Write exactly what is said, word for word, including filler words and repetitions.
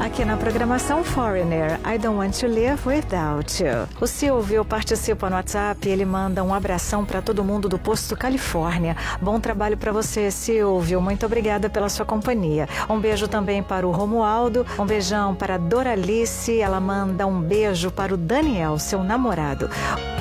Aqui na programação Foreigner, I Don't Want to Live Without You. O Silvio participa no WhatsApp, ele manda um abração para todo mundo do Posto Califórnia. Bom trabalho para você, Silvio. Muito obrigada pela sua companhia. Um beijo também para o Romualdo, um beijão para a Doralice, ela manda um beijo para o Daniel, seu namorado.